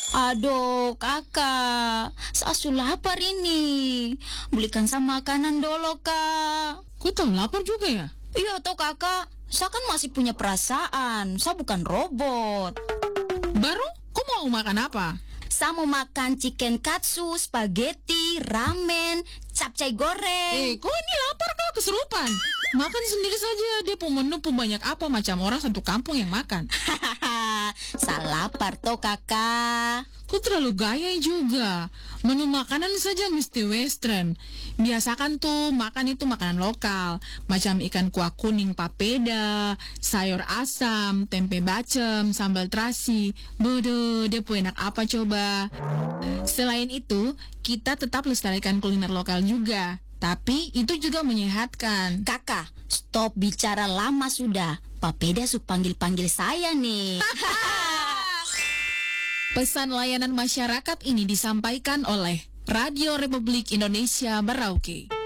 Aduh, kakak, saya sudah lapar ini. Belikan sama makanan dulu, kak. Kok tahu lapar juga ya? Iya toh kakak, saya kan masih punya perasaan. Saya bukan robot. Baru? Kok mau makan apa? Saya mau makan chicken katsu, spaghetti, ramen, capcay goreng. Kok ini lapar kau kesurupan? Makan sendiri saja, dia pun menu pun banyak apa macam orang satu kampung yang makan. Hahaha, saya lapar toh kakak. Kok terlalu gaya juga. Menu makanan saja mesti western. Biasakan tuh makan itu makanan lokal. Macam ikan kuah kuning papeda, sayur asam, tempe bacem, sambal terasi. Bodoh, dia pun enak apa coba. Selain itu, kita tetap lestarikan kuliner lokal juga. Tapi itu juga menyehatkan. Kakak, stop bicara lama sudah. Papeda su panggil-panggil saya nih. Pesan layanan masyarakat ini disampaikan oleh Radio Republik Indonesia Merauke.